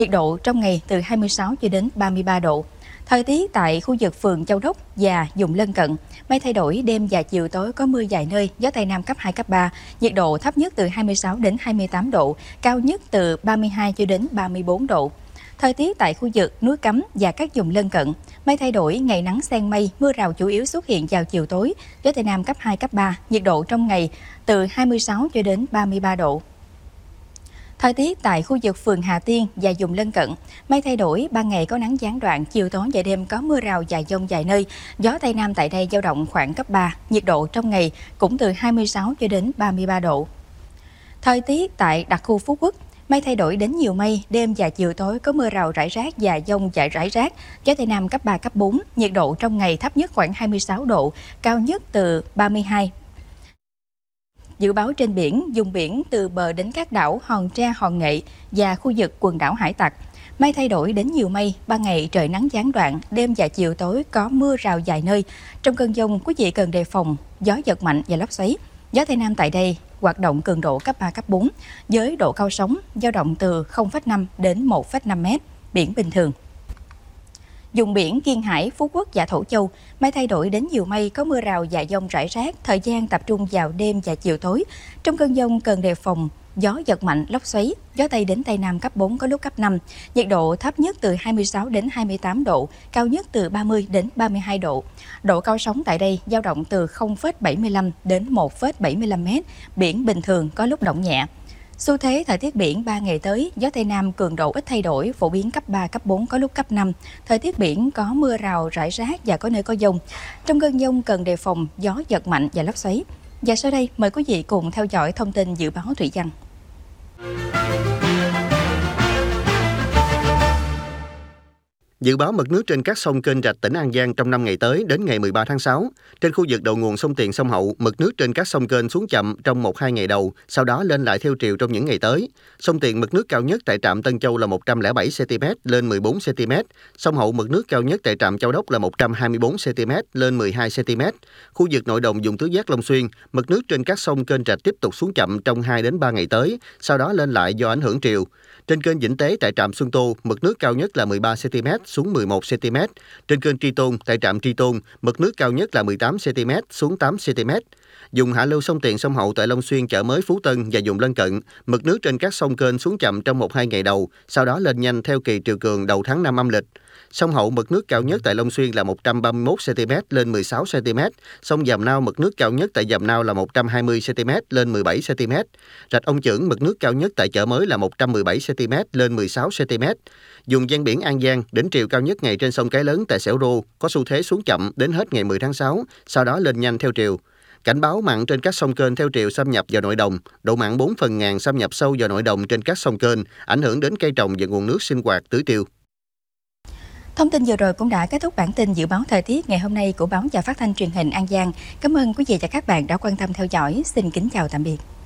nhiệt độ trong ngày từ 26 cho đến 33 độ. Thời tiết tại khu vực phường Châu Đốc và vùng lân cận, mây thay đổi, đêm và chiều tối có mưa vài nơi, gió Tây Nam cấp 2, cấp 3, nhiệt độ thấp nhất từ 26 đến 28 độ, cao nhất từ 32 cho đến 34 độ. Thời tiết tại khu vực núi Cấm và các vùng lân cận, mây thay đổi, ngày nắng xen mây, mưa rào chủ yếu xuất hiện vào chiều tối, gió Tây Nam cấp 2, cấp 3, nhiệt độ trong ngày từ 26 cho đến 33 độ. Thời tiết tại khu vực phường Hà Tiên và vùng lân cận, mây thay đổi, ban ngày có nắng gián đoạn, chiều tối và đêm có mưa rào và dông vài nơi, gió Tây Nam tại đây dao động khoảng cấp 3, nhiệt độ trong ngày cũng từ 26 cho đến 33 độ. Thời tiết tại đặc khu Phú Quốc, mây thay đổi đến nhiều mây, đêm và chiều tối có mưa rào rải rác và dông rải rác, gió Tây Nam cấp 3, cấp 4, nhiệt độ trong ngày thấp nhất khoảng 26 độ, cao nhất từ 32. Dự báo trên biển, vùng biển từ bờ đến các đảo Hòn Tre, Hòn Nghệ và khu vực quần đảo Hải Tặc. Mây thay đổi đến nhiều mây, ban ngày trời nắng gián đoạn, đêm và chiều tối có mưa rào vài nơi. Trong cơn dông, quý vị cần đề phòng gió giật mạnh và lốc xoáy. Gió Tây Nam tại đây hoạt động cường độ cấp 3, cấp 4, với độ cao sóng dao động từ 0,5 đến 1,5 mét, biển bình thường. Vùng biển Kiên Hải, Phú Quốc và Thổ Châu, mây thay đổi đến nhiều mây, có mưa rào và dông rải rác, thời gian tập trung vào đêm và chiều tối. Trong cơn dông cần đề phòng gió giật mạnh, lốc xoáy, gió Tây đến Tây Nam cấp 4, có lúc cấp 5. Nhiệt độ thấp nhất từ 26 đến 28 độ, cao nhất từ 30 đến 32 độ. Độ cao sóng tại đây dao động từ 0,75 đến 1,75 mét, biển bình thường, có lúc động nhẹ. Xu thế thời tiết biển 3 ngày tới, gió Tây Nam cường độ ít thay đổi, phổ biến cấp 3, cấp 4, có lúc cấp 5. Thời tiết biển có mưa rào, rải rác và có nơi có dông. Trong cơn dông cần đề phòng gió giật mạnh và lốc xoáy. Và sau đây, mời quý vị cùng theo dõi thông tin dự báo thủy văn. Dự báo mực nước trên các sông kênh rạch tỉnh An Giang trong 5 ngày tới đến ngày 13 tháng 6. Trên khu vực đầu nguồn sông Tiền, sông Hậu, mực nước trên các sông kênh xuống chậm trong 1-2 ngày đầu, sau đó lên lại theo chiều trong những ngày tới. Sông Tiền mực nước cao nhất tại trạm Tân Châu là 107 cm lên 14 cm. Sông Hậu mực nước cao nhất tại trạm Châu Đốc là 124 cm lên 12 cm. Khu vực nội đồng vùng tứ giác Long Xuyên, mực nước trên các sông kênh rạch tiếp tục xuống chậm trong 2 đến 3 ngày tới, sau đó lên lại do ảnh hưởng triều. Trên kênh Vĩnh Tế tại trạm Xuân Tô, mực nước cao nhất là 13 cm xuống 11 cm. Trên kênh Tri Tôn tại trạm Tri Tôn, mực nước cao nhất là 18 cm xuống 8 cm. Vùng hạ lưu sông Tiền, sông Hậu tại Long Xuyên, Chợ Mới, Phú Tân và vùng lân cận, mực nước trên các sông kênh xuống chậm trong 1-2 ngày đầu, sau đó lên nhanh theo kỳ triều cường đầu tháng 5 âm lịch. Sông Hậu mực nước cao nhất tại Long Xuyên là 131 cm lên 16 cm. Sông Giàm Nao mực nước cao nhất tại Giàm Nao là 120 cm lên 17 cm. Rạch Ông Chưởng mực nước cao nhất tại Chợ Mới là 117 cm lên 16 cm. Vùng ven biển An Giang, đỉnh triều cao nhất ngày trên sông Cái Lớn tại Sẻo Rô có xu thế xuống chậm đến hết ngày 10 tháng 6, sau đó lên nhanh theo triều. Cảnh báo mặn trên các sông kênh theo triều xâm nhập vào nội đồng, độ mặn 4 phần ngàn xâm nhập sâu vào nội đồng trên các sông kênh, ảnh hưởng đến cây trồng và nguồn nước sinh hoạt tưới tiêu. Thông tin vừa rồi cũng đã kết thúc bản tin dự báo thời tiết ngày hôm nay của báo và phát thanh truyền hình An Giang. Cảm ơn quý vị và các bạn đã quan tâm theo dõi. Xin kính chào tạm biệt.